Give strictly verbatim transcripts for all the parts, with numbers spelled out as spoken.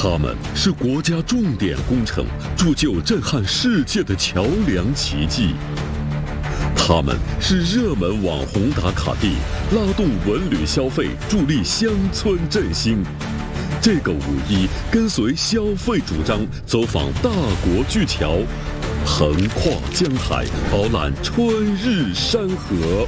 它们是国家重点工程，铸就震撼世界的桥梁奇迹。它们是热门网红打卡地，拉动文旅消费，助力乡村振兴。这个五一，跟随消费主张，走访大国巨桥，横跨江海，饱览春日山河。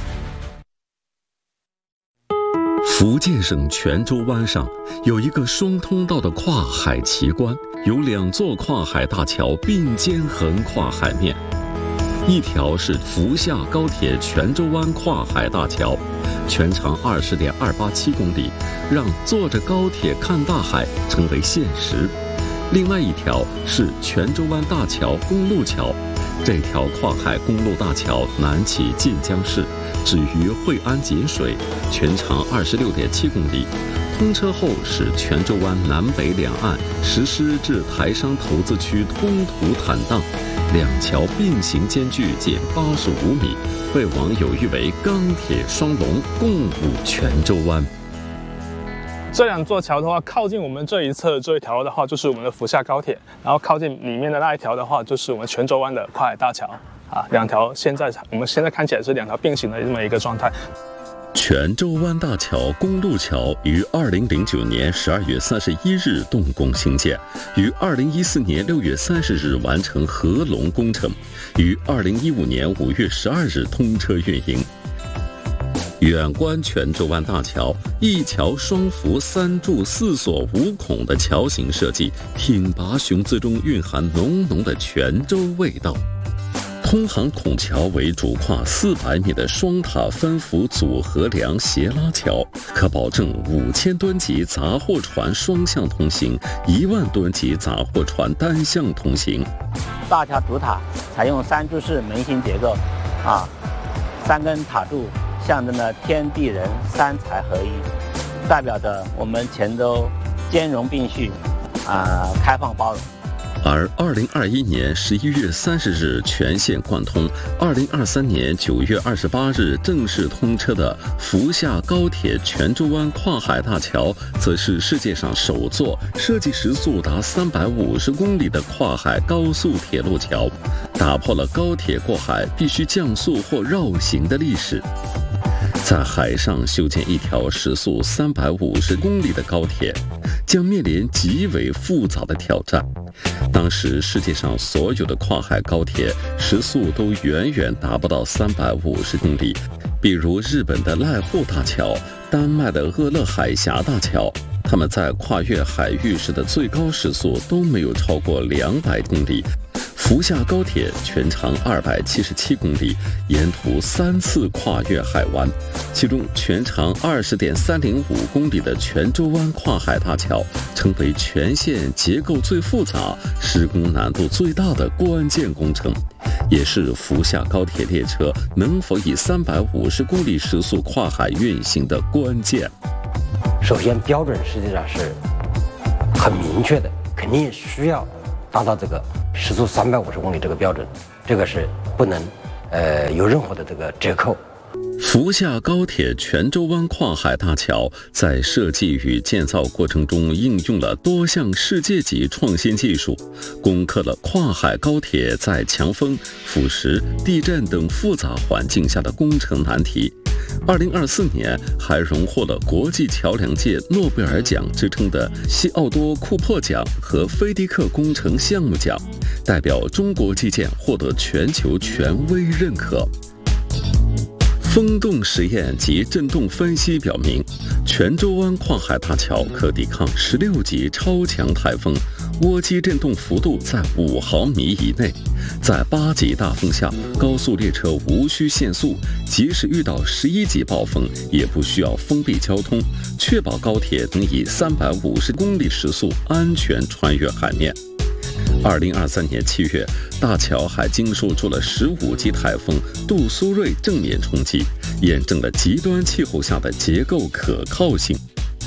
福建省泉州湾上有一个双通道的跨海奇观，有两座跨海大桥并肩横跨海面。一条是福厦高铁泉州湾跨海大桥，全长二十点二八七公里，让坐着高铁看大海成为现实。另外一条是泉州湾大桥公路桥，这条跨海公路大桥南起晋江市，止于惠安锦水，全长二十六点七公里。通车后使泉州湾南北两岸实施至台商投资区通途坦荡，两桥并行间距仅八十五米，被网友誉为钢铁双龙，共舞泉州湾。 这两座桥的话，靠近我们这一侧这一条的话，就是我们的福厦高铁，然后靠近里面的那一条的话，就是我们泉州湾的跨海大桥啊。两条现在我们现在看起来是两条并行的这么一个状态。 泉州湾大桥公路桥于二零零九年十二月三十一日动工兴建，于二零一四年六月三十日完成合龙工程，于二零一五年五月十二日通车运营。远观泉州湾大桥，一桥双扶三柱四锁五孔的桥形设计，挺拔雄姿中蕴含浓浓的泉州味道。通航孔桥为主跨四百米的双塔分扶组合梁斜拉桥，可保证五千吨级杂货船双向通行，一万吨级杂货船单向通行。 大桥主塔采用三柱式门形结构，啊，三根塔柱象征了天地人三才合一，代表着我们泉州兼容并蓄，啊，开放包容。 而二零二一年十一月三十日全线贯通，二零二三年九月二十八日正式通车的福厦高铁泉州湾跨海大桥，则是世界上首座设计时速达三百五十公里的跨海高速铁路桥，打破了高铁过海必须降速或绕行的历史。在海上修建一条时速三百五十公里的高铁，将面临极为复杂的挑战。当时世界上所有的跨海高铁时速都远远达不到三百五十公里，比如日本的濑户大桥、丹麦的鄂勒海峡大桥，它们在跨越海域时的最高时速都没有超过两百公里。福厦高铁全长二百七十七公里，沿途三次跨越海湾，其中全长二十点三零五公里的泉州湾跨海大桥，成为全线结构最复杂、施工难度最大的关键工程，也是福厦高铁列车能否以三百五十公里时速跨海运行的关键。 首先，标准实际上是很明确的，肯定需要达到这个时速三百五十公里这个标准，这个是不能呃有任何的这个折扣。 福厦高铁泉州湾跨海大桥在设计与建造过程中应用了多项世界级创新技术，攻克了跨海高铁在强风、腐蚀、地震等复杂环境下的工程难题。二零二四年还荣获了国际桥梁界诺贝尔奖之称的西奥多·库珀奖和菲迪克工程项目奖，代表中国基建获得全球权威认可。风洞实验及震动分析表明，泉州湾跨海大桥可抵抗十六级超强台风，涡机震动幅度在五毫米以内。在八级大风下，高速列车无需限速，即使遇到十一级暴风，也不需要封闭交通，确保高铁能以三百五十公里时速安全穿越海面。二零二三年七月，大桥还经受住了十五级台风杜苏芮正面冲击，验证了极端气候下的结构可靠性。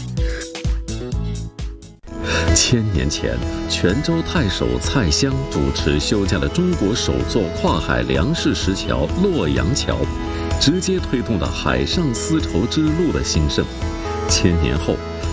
千年前，泉州太守蔡襄主持修建了中国首座跨海梁式石桥洛阳桥，直接推动了海上丝绸之路的兴盛。千年后，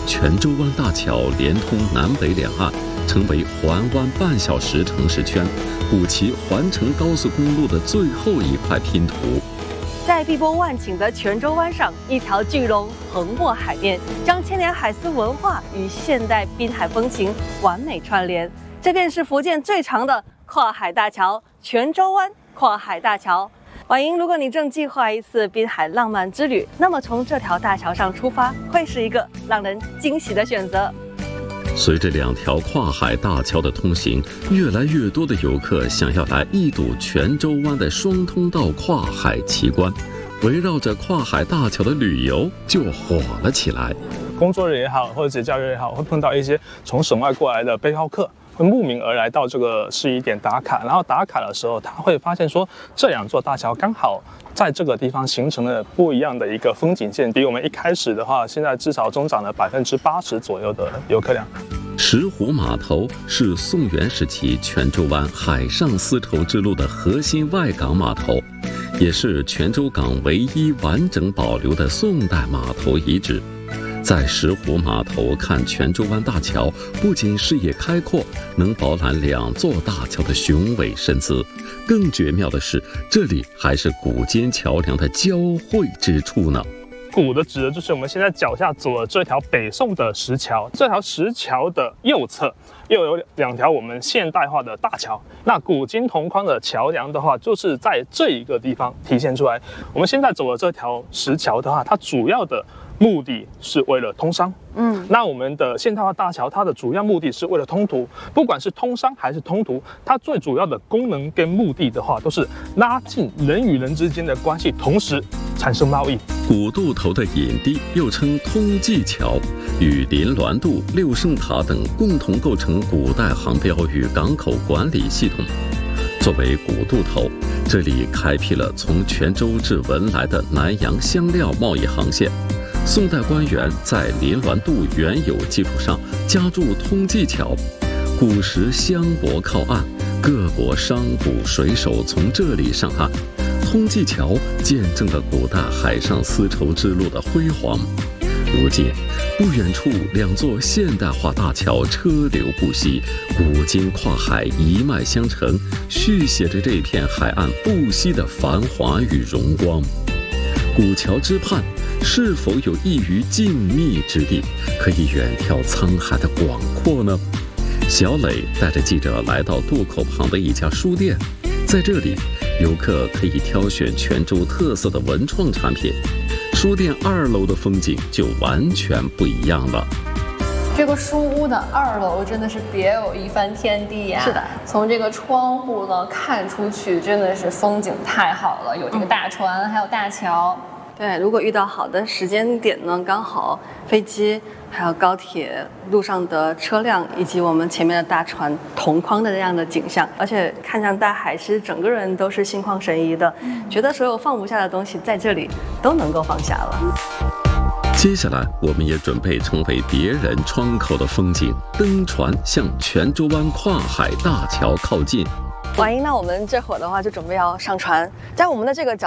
泉州湾大桥连通南北两岸，成为环湾半小时城市圈，补齐环城高速公路的最后一块拼图。 在碧波万顷的泉州湾上，一条巨龙横卧海面，将千年海丝文化与现代滨海风情完美串联。这便是福建最长的跨海大桥——泉州湾跨海大桥。婉莹，如果你正计划一次滨海浪漫之旅，那么从这条大桥上出发，会是一个让人惊喜的选择。 随着两条跨海大桥的通行，越来越多的游客想要来一睹泉州湾的双通道跨海奇观，围绕着跨海大桥的旅游就火了起来。 工作日也好，或者节假日也好，会碰到一些从省外过来的背包客，会慕名而来到这个试衣点打卡。然后打卡的时候，他会发现说，这两座大桥刚好在这个地方形成了不一样的一个风景线，比我们一开始的话，现在至少增长了百分之八十左右的游客量。 石湖码头是宋元时期泉州湾海上丝绸之路的核心外港码头，也是泉州港唯一完整保留的宋代码头遗址。在石湖码头看泉州湾大桥，不仅视野开阔，能饱览两座大桥的雄伟身姿，更绝妙的是，这里还是古今桥梁的交汇之处呢。 古的指的就是我们现在脚下走的这条北宋的石桥，这条石桥的右侧又有两条我们现代化的大桥。那古今同框的桥梁的话，就是在这一个地方体现出来。我们现在走的这条石桥的话，它主要的目的是为了通商，嗯，那我们的现代化大桥，它的主要目的是为了通途。不管是通商还是通途，它最主要的功能跟目的的话，都是拉近人与人之间的关系，同时产生贸易。 古渡头的引堤又称通济桥，与临銮渡、六圣塔等共同构成古代航标与港口管理系统。作为古渡头，这里开辟了从泉州至文莱的南洋香料贸易航线。宋代官员在临銮渡原有基础上加筑通济桥，古时香泊靠岸，各国商贾水手从这里上岸。通济桥见证了古代海上丝绸之路的辉煌。如今，不远处两座现代化大桥车流不息，古今跨海一脉相承，续写着这片海岸不息的繁华与荣光。古桥之畔，是否有一隅静谧之地，可以远眺沧海的广阔呢？小磊带着记者来到渡口旁的一家书店，在这里，游客可以挑选泉州特色的文创产品。书店二楼的风景就完全不一样了。 这个书屋的二楼真的是别有一番天地呀！ 是的， 从这个窗户呢看出去，真的是风景太好了，有这个大船，嗯、还有大桥。 对，如果遇到好的时间点呢，刚好飞机、还有高铁路上的车辆以及我们前面的大船同框的这样的景象，而且看向大海，其实整个人都是心旷神怡的，嗯、觉得所有放不下的东西在这里都能够放下了。 接下来，我们也准备成为别人窗口的风景，登船向泉州湾跨海大桥靠近。 婉莹，那我们这会儿的话就准备要上船，在我们的这个角